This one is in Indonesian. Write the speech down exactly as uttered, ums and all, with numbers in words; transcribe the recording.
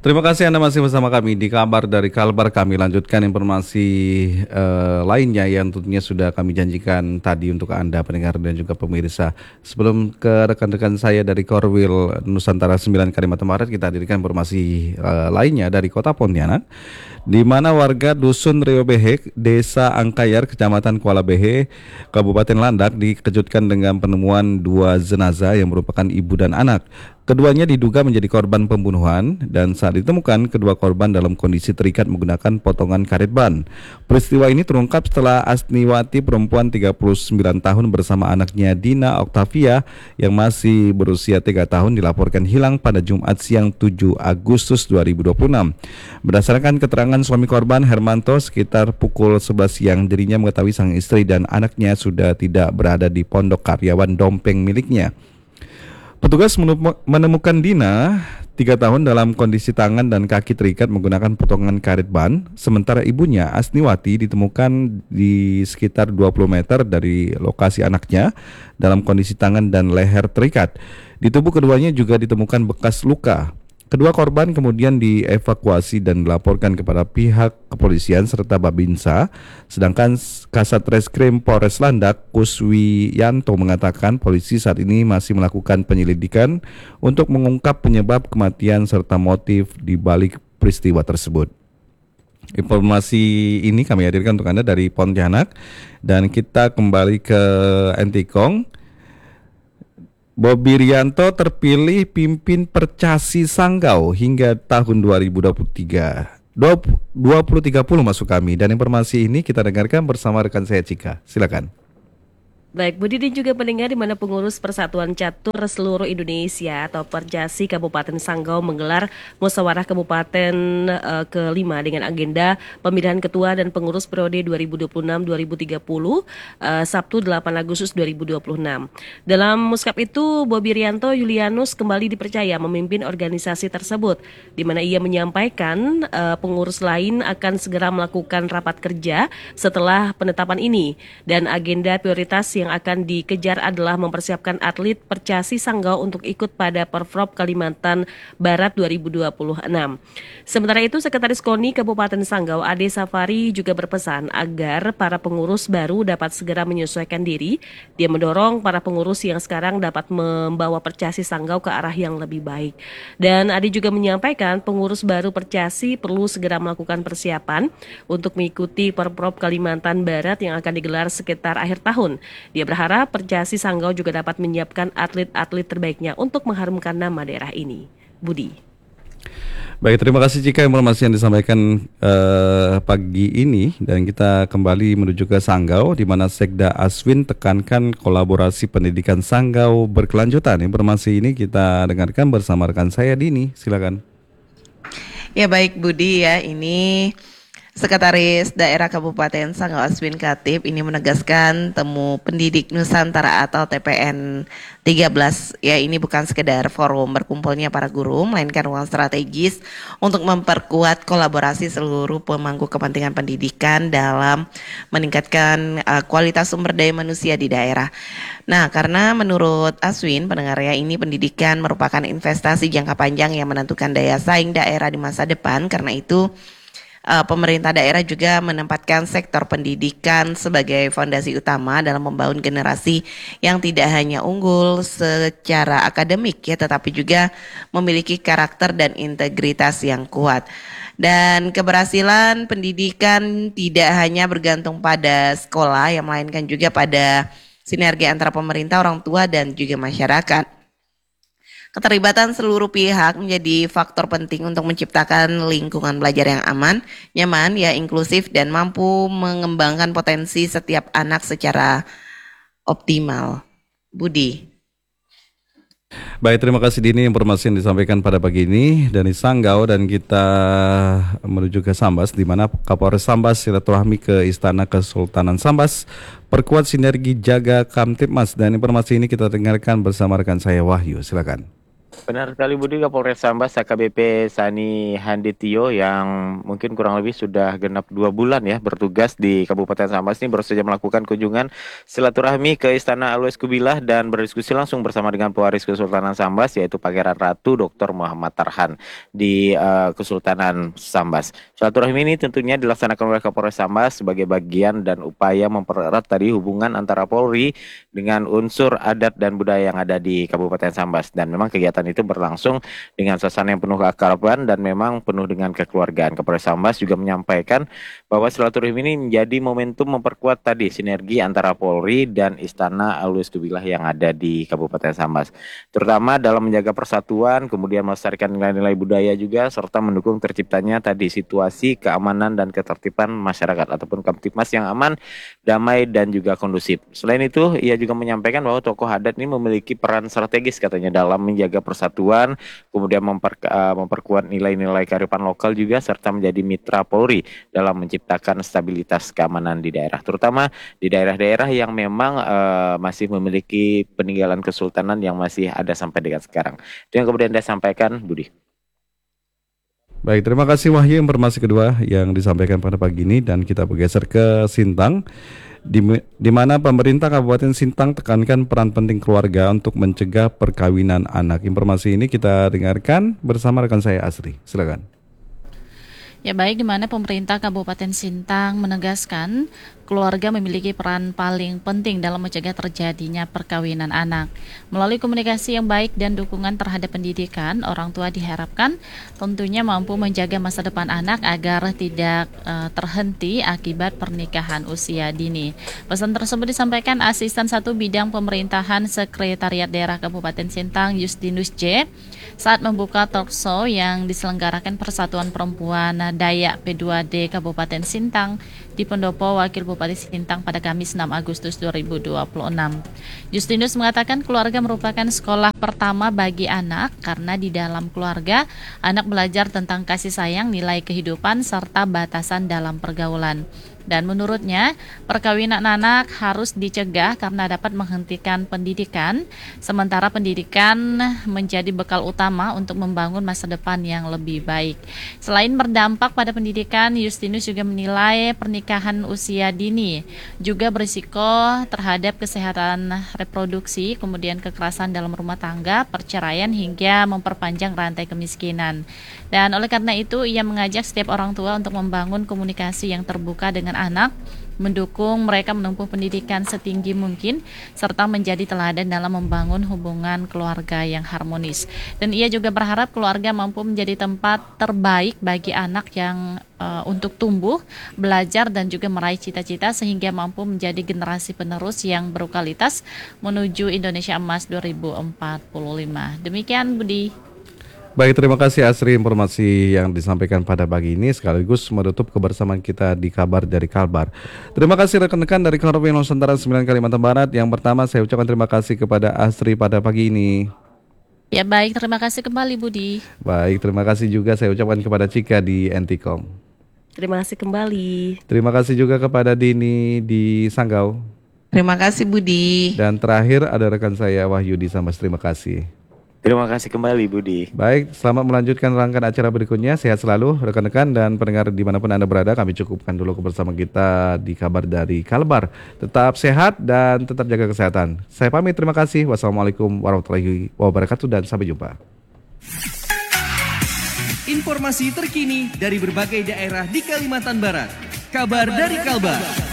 Terima kasih Anda masih bersama kami di kabar dari Kalbar. Kami lanjutkan informasi eh, lainnya yang tentunya sudah kami janjikan tadi untuk Anda pendengar dan juga pemirsa. Sebelum ke rekan-rekan saya dari Korwil Nusantara sembilan Kalimantan Barat, kita hadirkan informasi eh, lainnya dari Kota Pontianak, di mana warga Dusun Rio Behe, Desa Angkayar, Kecamatan Kuala Behe, Kabupaten Landak dikejutkan dengan penemuan dua jenazah yang merupakan ibu dan anak. Keduanya diduga menjadi korban pembunuhan dan saat ditemukan kedua korban dalam kondisi terikat menggunakan potongan karet ban. Peristiwa ini terungkap setelah Asniwati, perempuan tiga puluh sembilan tahun bersama anaknya Dina Oktavia yang masih berusia tiga tahun dilaporkan hilang pada Jumat siang tujuh Agustus dua ribu dua puluh enam. Berdasarkan keterangan suami korban Hermanto, sekitar pukul sebelas siang dirinya mengetahui sang istri dan anaknya sudah tidak berada di pondok karyawan dompeng miliknya. Petugas menemukan Dina, tiga tahun, dalam kondisi tangan dan kaki terikat menggunakan potongan karet ban, sementara ibunya Asniwati ditemukan di sekitar dua puluh meter dari lokasi anaknya dalam kondisi tangan dan leher terikat. Di tubuh keduanya juga ditemukan bekas luka. Kedua korban kemudian dievakuasi dan dilaporkan kepada pihak kepolisian serta Babinsa, sedangkan Kasat Reskrim Polres Landak, Kuswiyanto, mengatakan polisi saat ini masih melakukan penyelidikan untuk mengungkap penyebab kematian serta motif di balik peristiwa tersebut. Informasi ini kami hadirkan untuk Anda dari Pontianak, dan kita kembali ke Entikong. Bobi Rianto terpilih pimpin Percasi Sanggau hingga tahun dua ribu dua puluh tiga. dua ribu tiga puluh masuk kami, dan informasi ini kita dengarkan bersama rekan saya Cika. Silakan. Baik, Budi dan juga pendengar, di mana pengurus Persatuan Catur Seluruh Indonesia atau Perjasi Kabupaten Sanggau menggelar musyawarah kabupaten uh, kelima dengan agenda pemilihan ketua dan pengurus periode dua ribu dua puluh enam sampai dua ribu tiga puluh, uh, Sabtu delapan Agustus dua ribu dua puluh enam. Dalam muskap itu, Bobi Rianto Yulianus kembali dipercaya memimpin organisasi tersebut, di mana ia menyampaikan uh, pengurus lain akan segera melakukan rapat kerja setelah penetapan ini, dan agenda prioritas yang akan dikejar adalah mempersiapkan atlet Percasi Sanggau untuk ikut pada Perprov Kalimantan Barat dua ribu dua puluh enam. Sementara itu, Sekretaris KONI Kabupaten Sanggau Ade Safari juga berpesan agar para pengurus baru dapat segera menyesuaikan diri. Dia mendorong para pengurus yang sekarang dapat membawa Percasi Sanggau ke arah yang lebih baik. Dan Ade juga menyampaikan pengurus baru Percasi perlu segera melakukan persiapan untuk mengikuti Perprov Kalimantan Barat yang akan digelar sekitar akhir tahun. Dia berharap Percasi Sanggau juga dapat menyiapkan atlet-atlet terbaiknya untuk mengharumkan nama daerah ini. Budi. Baik, terima kasih Cika informasi yang disampaikan uh, pagi ini, dan kita kembali menuju ke Sanggau, di mana Sekda Aswin tekankan kolaborasi pendidikan Sanggau berkelanjutan. Informasi ini kita dengarkan bersama rekan saya Dini. Silakan. Ya baik Budi, ya ini Sekretaris Daerah Kabupaten Sanggau Aswin Khatib ini menegaskan temu pendidik Nusantara atau T P N tiga belas, ya ini bukan sekedar forum berkumpulnya para guru, melainkan ruang strategis untuk memperkuat kolaborasi seluruh pemangku kepentingan pendidikan dalam meningkatkan uh, kualitas sumber daya manusia di daerah. Nah, karena menurut Aswin, pendengar ya, ini pendidikan merupakan investasi jangka panjang yang menentukan daya saing daerah di masa depan. Karena itu Uh, pemerintah daerah juga menempatkan sektor pendidikan sebagai fondasi utama dalam membangun generasi yang tidak hanya unggul secara akademik ya, tetapi juga memiliki karakter dan integritas yang kuat. Dan keberhasilan pendidikan tidak hanya bergantung pada sekolah, yang melainkan juga pada sinergi antara pemerintah, orang tua, dan juga masyarakat. Keterlibatan seluruh pihak menjadi faktor penting untuk menciptakan lingkungan belajar yang aman, nyaman, ya inklusif, dan mampu mengembangkan potensi setiap anak secara optimal. Budi. Baik, terima kasih Dini informasi yang disampaikan pada pagi ini dari Sanggau, dan kita menuju ke Sambas, di mana Kapolres Sambas silaturahmi ke Istana Kesultanan Sambas, perkuat sinergi jaga Kamtipmas, dan informasi ini kita dengarkan bersama rekan saya Wahyu. Silakan. Benar sekali Budi, Kapolres Sambas A K B P Sani Handitio yang mungkin kurang lebih sudah genap dua bulan ya bertugas di Kabupaten Sambas ini baru saja melakukan kunjungan silaturahmi ke Istana Alwes Kubilah dan berdiskusi langsung bersama dengan pewaris Kesultanan Sambas yaitu Pangeran Ratu doktor Muhammad Tarhan di uh, Kesultanan Sambas. Silaturahmi ini tentunya dilaksanakan oleh Kapolres Sambas sebagai bagian dan upaya mempererat tadi hubungan antara Polri dengan unsur adat dan budaya yang ada di Kabupaten Sambas dan memang kegiatan itu berlangsung dengan suasana yang penuh keakraban dan memang penuh dengan kekeluargaan. Kapolres Sambas juga menyampaikan bahwa silaturahmi ini menjadi momentum memperkuat tadi sinergi antara Polri dan Istana Alwes Kubilah yang ada di Kabupaten Sambas, terutama dalam menjaga persatuan, kemudian melestarikan nilai-nilai budaya juga serta mendukung terciptanya tadi situasi keamanan dan ketertiban masyarakat ataupun Kamtipmas yang aman, damai dan juga kondusif. Selain itu, ia juga menyampaikan bahwa tokoh adat ini memiliki peran strategis katanya dalam menjaga persatuan, kemudian memper, uh, memperkuat nilai-nilai kearifan lokal juga serta menjadi mitra Polri dalam menciptakan stabilitas keamanan di daerah, terutama di daerah-daerah yang memang uh, masih memiliki peninggalan kesultanan yang masih ada sampai dengan sekarang. Itu yang kemudian dia sampaikan, Budi. Baik, terima kasih Wahyu informasi kedua yang disampaikan pada pagi ini dan kita bergeser ke Sintang. Di, di mana pemerintah Kabupaten Sintang tekankan peran penting keluarga untuk mencegah perkawinan anak. Informasi ini kita dengarkan bersama rekan saya Asri. Silakan. Ya baik, di mana pemerintah Kabupaten Sintang menegaskan keluarga memiliki peran paling penting dalam mencegah terjadinya perkawinan anak. Melalui komunikasi yang baik dan dukungan terhadap pendidikan, orang tua diharapkan tentunya mampu menjaga masa depan anak agar tidak uh, terhenti akibat pernikahan usia dini. Pesan tersebut disampaikan Asisten satu Bidang Pemerintahan Sekretariat Daerah Kabupaten Sintang Justinus J saat membuka talkshow yang diselenggarakan Persatuan Perempuan Dayak P dua D Kabupaten Sintang di Pendopo Wakil Bupati Sintang pada Kamis enam Agustus dua ribu dua puluh enam. Justinus mengatakan keluarga merupakan sekolah pertama bagi anak karena di dalam keluarga anak belajar tentang kasih sayang, nilai kehidupan serta batasan dalam pergaulan. Dan menurutnya, perkawinan anak harus dicegah karena dapat menghentikan pendidikan, sementara pendidikan menjadi bekal utama untuk membangun masa depan yang lebih baik. Selain berdampak pada pendidikan, Justinus juga menilai pernikahan usia dini juga berisiko terhadap kesehatan reproduksi, kemudian kekerasan dalam rumah tangga, perceraian hingga memperpanjang rantai kemiskinan. Dan oleh karena itu, ia mengajak setiap orang tua untuk membangun komunikasi yang terbuka dengan anak, mendukung mereka menempuh pendidikan setinggi mungkin, serta menjadi teladan dalam membangun hubungan keluarga yang harmonis. Dan ia juga berharap keluarga mampu menjadi tempat terbaik bagi anak yang uh, untuk tumbuh, belajar, dan juga meraih cita-cita sehingga mampu menjadi generasi penerus yang berkualitas menuju Indonesia Emas dua ribu empat puluh lima. Demikian Budi. Baik, terima kasih Asri informasi yang disampaikan pada pagi ini sekaligus menutup kebersamaan kita di kabar dari Kalbar. Terima kasih rekan-rekan dari Korwil Nusantara sembilan Kalimantan Barat. Yang pertama saya ucapkan terima kasih kepada Asri pada pagi ini. Ya baik, terima kasih kembali Budi. Baik, terima kasih juga saya ucapkan kepada Cika di Antikom. Terima kasih kembali. Terima kasih juga kepada Dini di Sanggau. Terima kasih Budi. Dan terakhir ada rekan saya Wahyu di Sambas. Terima kasih. Terima kasih kembali Budi. Baik, selamat melanjutkan rangkaian acara berikutnya. Sehat selalu rekan-rekan dan pendengar dimanapun Anda berada. Kami cukupkan dulu kebersamaan kita di kabar dari Kalbar. Tetap sehat dan tetap jaga kesehatan. Saya pamit, terima kasih. Wassalamualaikum warahmatullahi wabarakatuh dan sampai jumpa. Informasi terkini dari berbagai daerah di Kalimantan Barat. Kabar dari Kalbar.